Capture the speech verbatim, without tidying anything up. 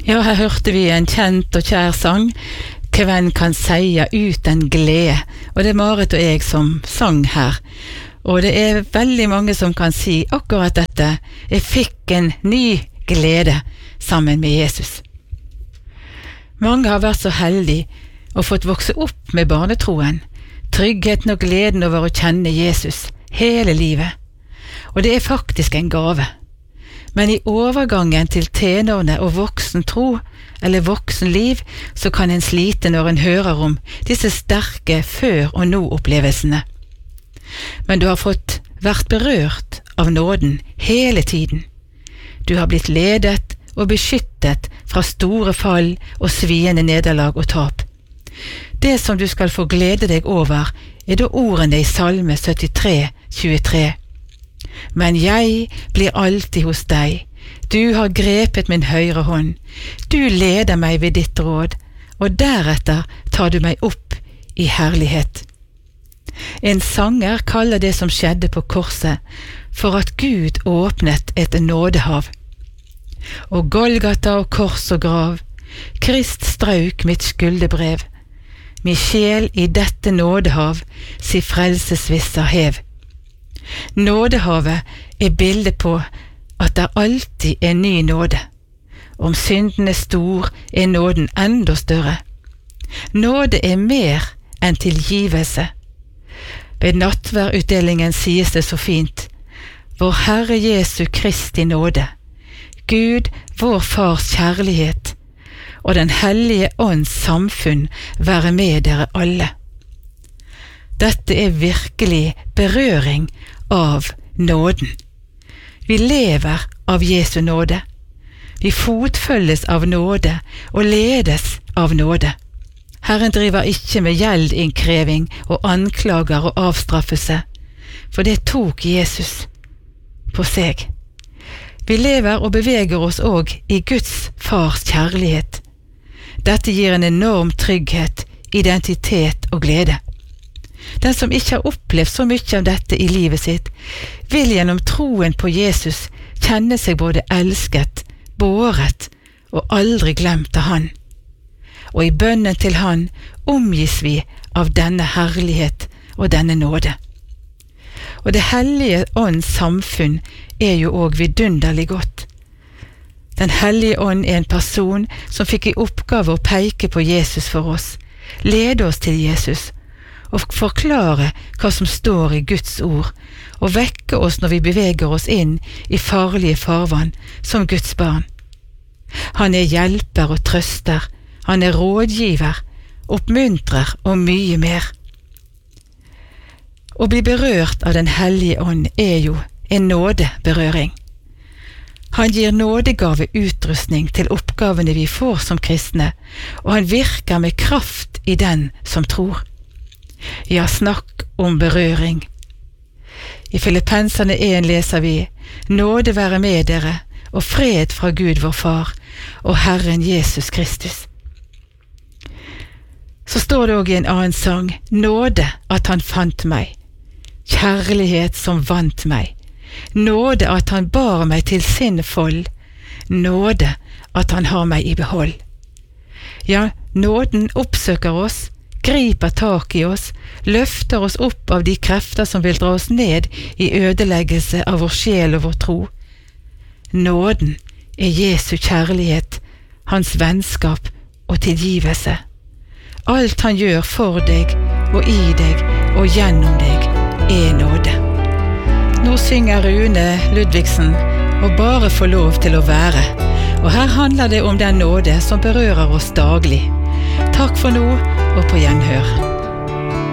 Ja, her hørte vi en kjent og kjær sang, «Hvem kan seie uten glede?» Og det er Marit og jeg som sang her. Og det er veldig mange som kan si akkurat dette. Jeg fikk en ny glede sammen med Jesus. Mange har vært så heldige og fått vokse opp med barnetroen, tryggheten og gleden over å kjenne Jesus hele livet. Og det er faktisk en gave. Men i overgangen til tenårene og voksen tro, eller voksen liv, så kan en slite når en hører om disse sterke før- og nå-opplevelsene. Men du har fått vært berørt av nåden hele tiden. Du har blitt ledet og beskyttet fra store fall og sviende nederlag og tap. Det som du skal få glede deg over, er da ordene i Salme syttitre, tjuetre. Men jeg blir alltid hos deg. Du har grepet min høyre hånd. Du leder meg ved ditt råd, og deretter tar du meg opp i herlighet. En sanger kaller det som skjedde på korset for at Gud åpnet et nådehav. Og Golgata og kors og grav, Krist strauk mitt skuldebrev. Min sjel i dette nådehav si frelsesvisser hev. Nådehavet er bildet på at det alltid er ny nåde. Om synden er stor, er nåden enda større. Nåde er mer enn tilgivelse. Ved nattverdutdelingen sies det så fint: Vår Herre Jesu Kristi nåde, Gud, vår Fars kjærlighet, og den hellige ånds samfunn være med dere alle. Dette er virkelig berøring av nåden. Vi lever av Jesu nåde. Vi fotfølges av nåde og ledes av nåde. Herren driver ikke med gjeldinkreving og anklager og avstraffelse, for det tok Jesus på seg. Vi lever og beveger oss også i Guds Fars kjærlighet. Dette gir en enorm trygghet, identitet og glede. Den som ikke har opplevd så mye av dette i livet sitt, vil gjennom troen på Jesus kjenne seg både elsket, båret og aldri glemt av Han. Og i bønnen til Han omgis vi av denne herlighet og denne nåde. Og det hellige ånds samfunn er jo også vidunderlig godt. Den hellige ånd er en person som fikk i oppgave å peke på Jesus for oss, lede oss til Jesus, og forklare hva som står i Guds ord, og vekke oss når vi beveger oss inn i farlige farvann som Guds barn. Han er hjelper og trøster, han er rådgiver, oppmuntrer og mye mer. Å bli berørt av den hellige ånd er jo en nådeberøring. Han gir nådegave utrustning til oppgavene vi får som kristne, og han virker med kraft i den som tror. Ja, snakk om berøring. I Filippenserne en leser vi: Nåde være med dere, og fred fra Gud vår Far, og Herren Jesus Kristus. Så står det også i en annen sang: Nåde at han fant meg, kjærlighet som vant meg, nåde at han bar meg til sin fold, nåde at han har meg i behold. Ja, nåden oppsøker oss, griper tak i oss, løfter oss opp av de krefter som vil dra oss ned i ødeleggelse av vår sjel og vår tro. Nåden er Jesu kjærlighet, hans vennskap og tilgivelse. Alt han gjør for deg og i deg og gjennom deg er nåde. Nå synger Rune Ludvigsen «Og bare få lov til å være», og her handler det om den nåde som berører oss daglig. Takk for nå, og på gjenhør.